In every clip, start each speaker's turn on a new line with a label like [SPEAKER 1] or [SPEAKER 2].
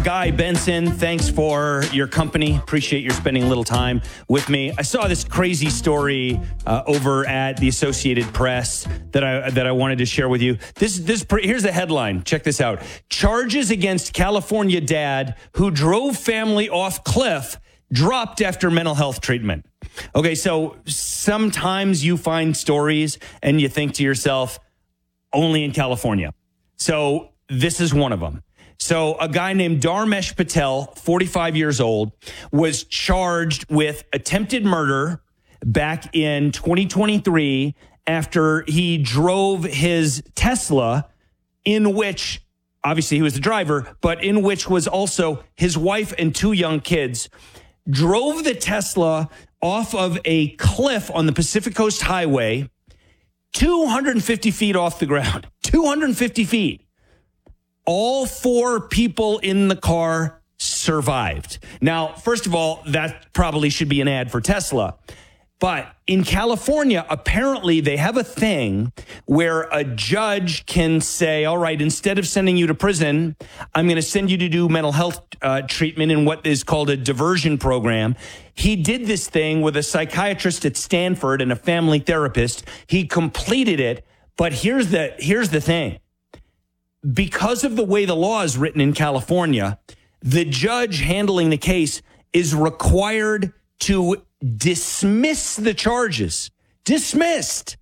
[SPEAKER 1] Guy Benson, thanks for your company. Appreciate your spending a little time with me. I saw this crazy story over at the Associated Press that I wanted to share with you. Here's the headline. Check this out. Charges against California dad who drove family off cliff dropped after mental health treatment. Okay, so sometimes you find stories and you think to yourself, only in California. So this is one of them. So a guy named Dharmesh Patel, 45 years old, was charged with attempted murder back in 2023 after he drove his Tesla, in which, obviously he was the driver, but in which was also his wife and two young kids, drove the Tesla off of a cliff on the Pacific Coast Highway, 250 feet off the ground, 250 feet. All four people in the car survived. Now, first of all, that probably should be an ad for Tesla. But in California, apparently they have a thing where a judge can say, all right, instead of sending you to prison, I'm going to send you to do mental health treatment in what is called a diversion program. He did this thing with a psychiatrist at Stanford and a family therapist. He completed it. But here's the thing. Because of the way the law is written in California, the judge handling the case is required to dismiss the charges. Dismissed.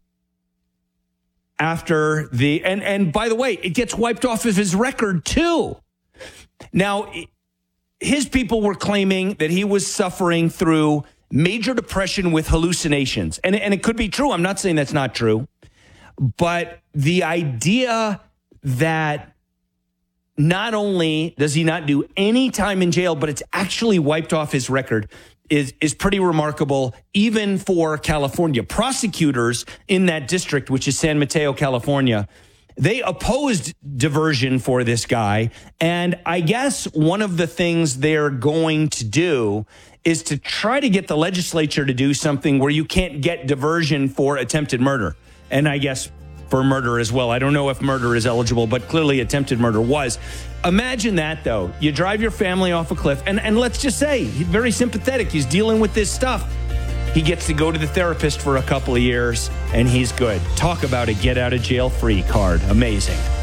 [SPEAKER 1] After and by the way, it gets wiped off of his record too. Now, his people were claiming that he was suffering through major depression with hallucinations. And it could be true. I'm not saying that's not true. But the idea that not only does he not do any time in jail, but it's actually wiped off his record is pretty remarkable, even for California. Prosecutors in that district, which is San Mateo, California, they opposed diversion for this guy. And I guess one of the things they're going to do is to try to get the legislature to do something where you can't get diversion for attempted murder. And I guess for murder as well. I don't know if murder is eligible, but clearly attempted murder was. Imagine that, though. You drive your family off a cliff, and let's just say, he's very sympathetic. He's dealing with this stuff. He gets to go to the therapist for a couple of years, and he's good. Talk about a get-out-of-jail-free card. Amazing.